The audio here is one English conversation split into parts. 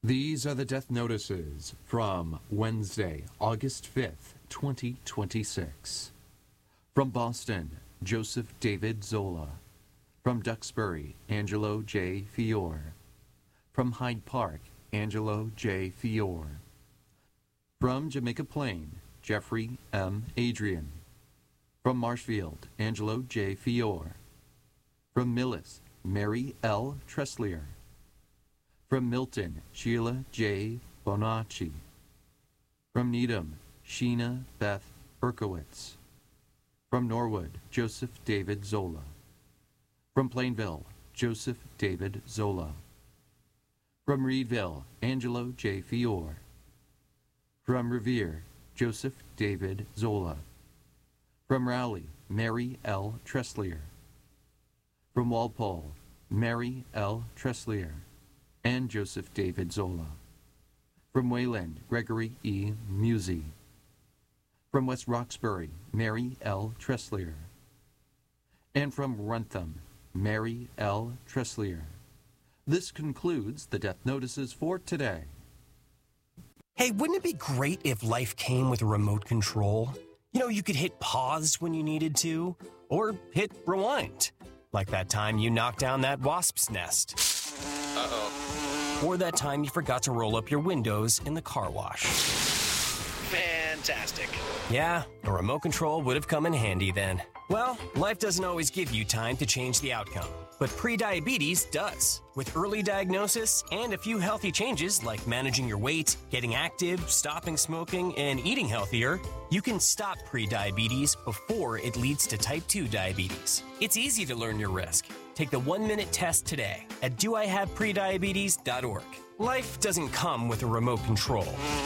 These are the death notices from Wednesday, August 5th, 2026. From Boston, Joseph David Zola. From Duxbury, Angelo J. Fiore. From Hyde Park, Angelo J. Fiore. From Jamaica Plain, Jeffrey M. Adrian. From Marshfield, Angelo J. Fiore. From Millis, Mary L. Tresslier. From Milton, Sheila J. Bonacci. From Needham, Sheena Beth Berkowitz. From Norwood, Joseph David Zola. From Plainville, Joseph David Zola. From Reedville, Angelo J. Fiore. From Revere, Joseph David Zola. From Rowley, Mary L. Tresslier. From Walpole, Mary L. Tresslier and Joseph David Zola. From Wayland, Gregory E. Musey. From West Roxbury, Mary L. Tresslier. And from Wrentham, Mary L. Tresslier. This concludes the death notices for today. Hey, wouldn't it be great if life came with a remote control? You know, you could hit pause when you needed to, or hit rewind. Like that time you knocked down that wasp's nest. Uh-oh. Or that time you forgot to roll up your windows in the car wash. Fantastic. Yeah, a remote control would have come in handy then. Well, life doesn't always give you time to change the outcome, but prediabetes does. With early diagnosis and a few healthy changes like managing your weight, getting active, stopping smoking, and eating healthier, you can stop prediabetes before it leads to type 2 diabetes. It's easy to learn your risk. Take the 1-minute test today at doihaveprediabetes.org. Life doesn't come with a remote control.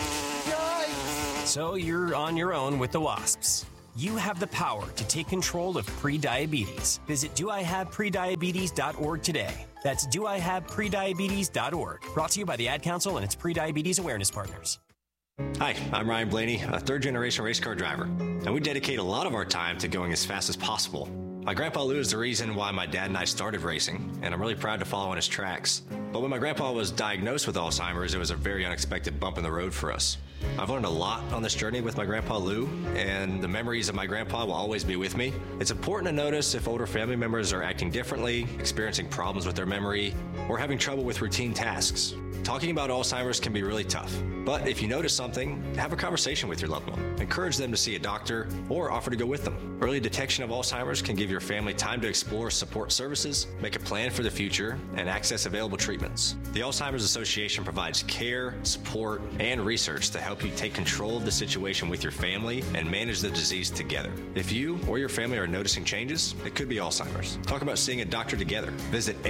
Yikes! So you're on your own with the wasps. You have the power to take control of prediabetes. Visit doihaveprediabetes.org today. That's doihaveprediabetes.org. Brought to you by the Ad Council and its Prediabetes Awareness Partners. Hi, I'm Ryan Blaney, a third-generation race car driver, and we dedicate a lot of our time to going as fast as possible. My grandpa Lou is the reason why my dad and I started racing, and I'm really proud to follow in his tracks. But when my grandpa was diagnosed with Alzheimer's, it was a very unexpected bump in the road for us. I've learned a lot on this journey with my grandpa Lou, and the memories of my grandpa will always be with me. It's important to notice if older family members are acting differently, experiencing problems with their memory, or having trouble with routine tasks. Talking about Alzheimer's can be really tough, but if you notice something, have a conversation with your loved one. Encourage them to see a doctor or offer to go with them. Early detection of Alzheimer's can give your family time to explore support services, make a plan for the future, and access available treatments. The Alzheimer's Association provides care, support, and research to help you take control of the situation with your family and manage the disease together. If you or your family are noticing changes, it could be Alzheimer's. Talk about seeing a doctor together. Visit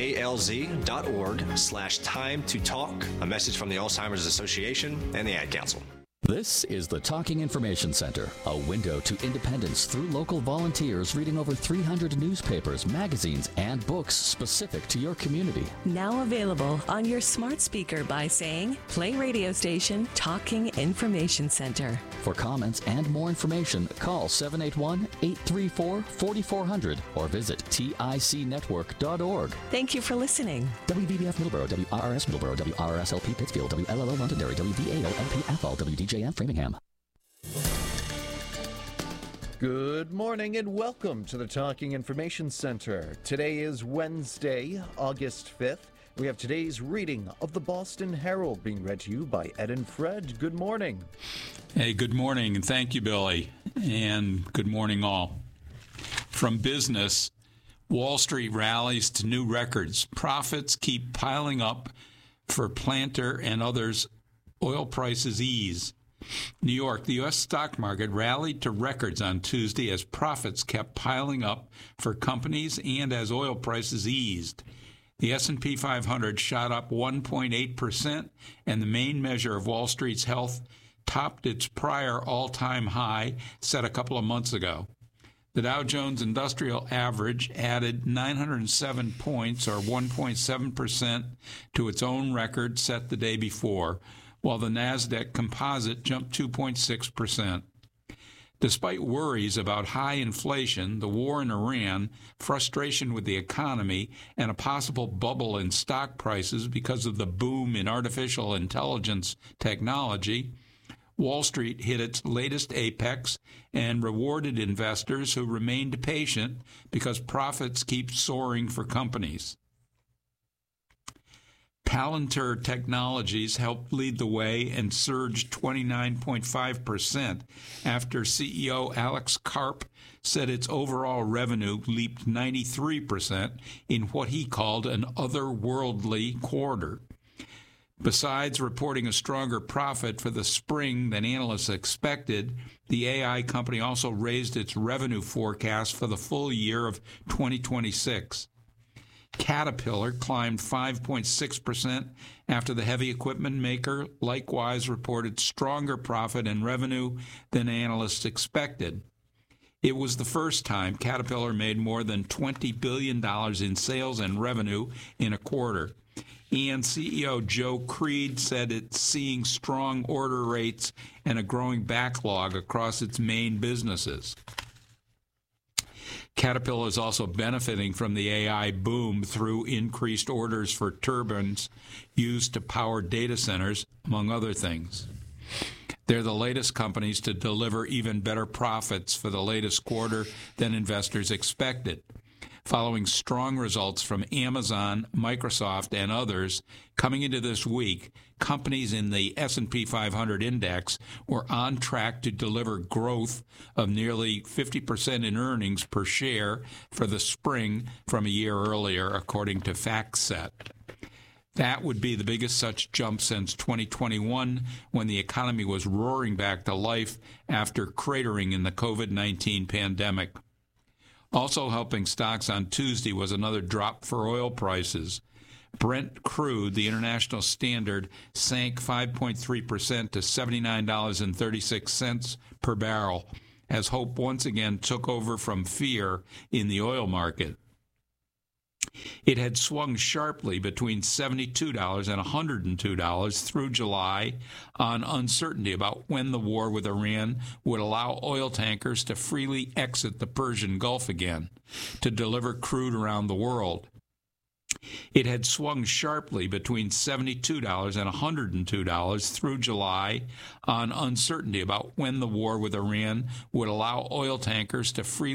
alz.org/time to talk. A message from the Alzheimer's Association and the Ad Council. This is the Talking Information Center, a window to independence through local volunteers reading over 300 newspapers, magazines, and books specific to your community. Now available on your smart speaker by saying, play radio station Talking Information Center. For comments and more information, call 781-834-4400 or visit ticnetwork.org. Thank you for listening. WVBF Middleborough, WRRS Middleborough, WRSLP Pittsfield, WLLO Londonderry, WVAO-LP Athol, WDJM Framingham. Good morning and welcome to the Talking Information Center. Today is Wednesday, August 5th. We have today's reading of the Boston Herald being read to you by Ed and Fred. Good morning. Hey, good morning, and thank you, Billy. And good morning, all. From business, Wall Street rallies to new records. Profits keep piling up for Planter and others. Oil prices ease. New York, the U.S. stock market rallied to records on Tuesday as profits kept piling up for companies and as oil prices eased. The S&P 500 shot up 1.8%, and the main measure of Wall Street's health topped its prior all-time high set a couple of months ago. The Dow Jones Industrial Average added 907 points, or 1.7%, to its own record set the day before, while the NASDAQ Composite jumped 2.6%. Despite worries about high inflation, the war in Iran, frustration with the economy, and a possible bubble in stock prices because of the boom in artificial intelligence technology, Wall Street hit its latest apex and rewarded investors who remained patient because profits keep soaring for companies. Palantir Technologies helped lead the way and surged 29.5% after CEO Alex Karp said its overall revenue leaped 93% in what he called an otherworldly quarter. Besides reporting a stronger profit for the spring than analysts expected, the AI company also raised its revenue forecast for the full year of 2026. Caterpillar climbed 5.6% after the heavy equipment maker likewise reported stronger profit and revenue than analysts expected. It was the first time Caterpillar made more than $20 billion in sales and revenue in a quarter. And CEO Joe Creed said it's seeing strong order rates and a growing backlog across its main businesses. Caterpillar is also benefiting from the AI boom through increased orders for turbines used to power data centers, among other things. They're the latest companies to deliver even better profits for the latest quarter than investors expected. Following strong results from Amazon, Microsoft, and others, coming into this week, companies in the S&P 500 index were on track to deliver growth of nearly 50% in earnings per share for the spring from a year earlier, according to FactSet. That would be the biggest such jump since 2021, when the economy was roaring back to life after cratering in the COVID-19 pandemic. Also helping stocks on Tuesday was another drop for oil prices. Brent crude, the international standard, sank 5.3% to $79.36 per barrel, as hope once again took over from fear in the oil market. It had swung sharply between $72 and $102 through July on uncertainty about when the war with Iran would allow oil tankers to freely exit the Persian Gulf again to deliver crude around the world. It had swung sharply between $72 and $102 through July on uncertainty about when the war with Iran would allow oil tankers to freely